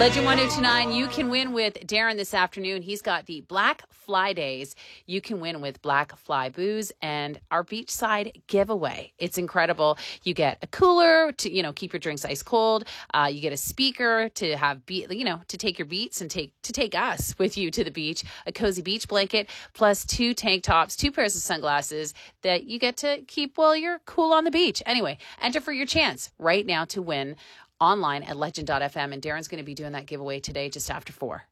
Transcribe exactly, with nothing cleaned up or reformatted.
Legend one oh two nine, you can win with Darren this afternoon. He's got the Black Fly Days. You can win with Black Fly Booze and our beachside giveaway. It's incredible. You get a cooler to, you know, keep your drinks ice cold. Uh, you get a speaker to have, be, you know, to take your beats and take to take us with you to the beach. A cozy beach blanket, plus two tank tops, two pairs of sunglasses that you get to keep while you're cool on the beach. Anyway, enter for your chance right now to win online at legend dot f m, and Darren's going to be doing that giveaway today just after four.